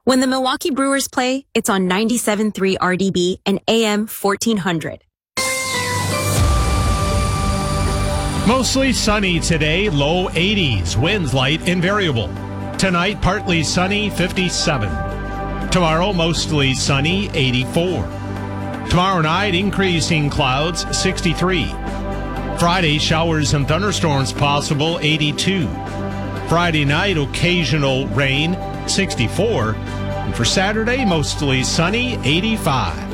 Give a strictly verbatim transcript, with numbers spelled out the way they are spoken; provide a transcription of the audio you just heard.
When the Milwaukee Brewers play, it's on ninety-seven point three R D B and A M fourteen hundred. Mostly sunny today, low eighties, winds light and variable. Tonight, partly sunny, fifty-seven. Tomorrow, mostly sunny, eighty-four. Tomorrow night, increasing clouds, sixty-three. Friday, showers and thunderstorms possible, eighty-two. Friday night, occasional rain, sixty-four. And for Saturday, mostly sunny, eighty-five.